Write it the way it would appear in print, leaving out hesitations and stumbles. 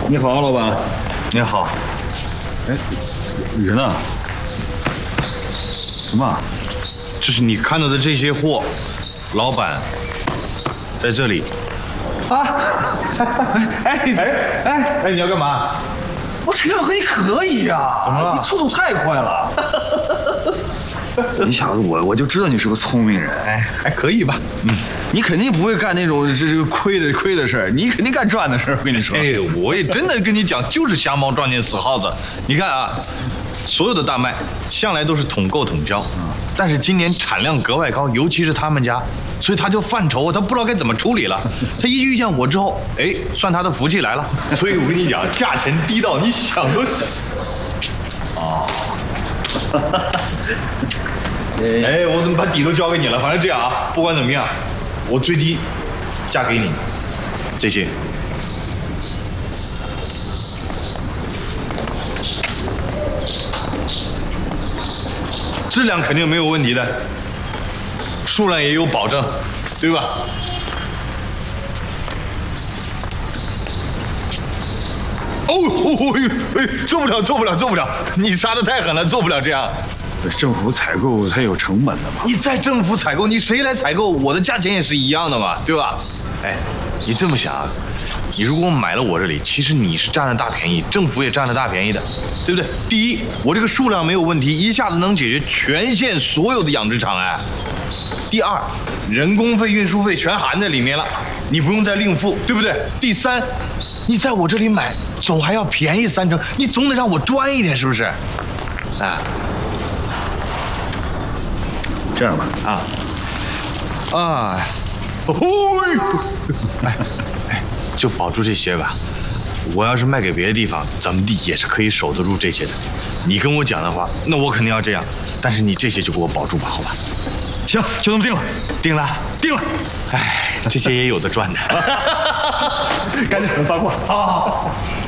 你好，老板。 你好。 哎，人呢？什么？ 就是你看到的这些货，老板在这里。 啊！哎， 你要干嘛？ 我这样你可以呀！ 怎么了？ 你出手太快了。 你小子，我就知道你是个聪明人。 哎，还可以吧。 你肯定不会干那种这个亏的事儿，你肯定干赚的事儿。我跟你说。 哎，我也真的跟你讲，就是瞎猫撞见死耗子。你看啊，所有的大麦向来都是统购统销，但是今年产量格外高，尤其是他们家，所以他就犯愁，他不知道该怎么处理了。他一遇见我之后，哎，算他的福气来了。所以我跟你讲，价钱低到你想都想。哦。哎，我怎么把底都交给你了？反正这样啊，不管怎么样，我最低价给你这些。质量肯定没有问题的，数量也有保证，对吧？做不了！你杀得太狠了，做不了这样。 政府采购它有成本的嘛？ 你在政府采购，你谁来采购，我的价钱也是一样的嘛，对吧？哎，你这么想啊，你如果买了我这里，其实你是占了大便宜，政府也占了大便宜的，对不对？第一，我这个数量没有问题，一下子能解决全县所有的养殖场哎。第二，人工费、运输费全含在里面了，你不用再另付，对不对？第三，你在我这里买，总还要便宜3成，你总得让我赚一点，是不是？哎。 这样吧， 就保住这些吧。我要是卖给别的地方，怎么地也是可以守得住这些的。你跟我讲的话，那我肯定要这样。但是你这些就给我保住吧，好吧？ 行，就这么定了， 定了。 哎， 这些也有的赚的。 赶紧发货啊！